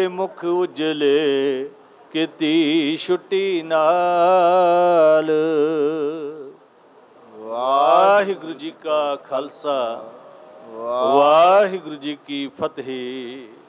मुख उजले किती छुट्टी नाल। वाहिगुरु जी का खालसा वाहिगुरु जी की फतेह।